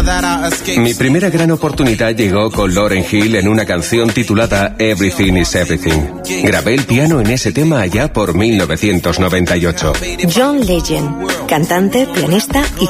Mi primera gran oportunidad llegó con Lauryn Hill en una canción titulada Everything is Everything. Grabé el piano en ese tema allá por 1998. John Legend, cantante, pianista y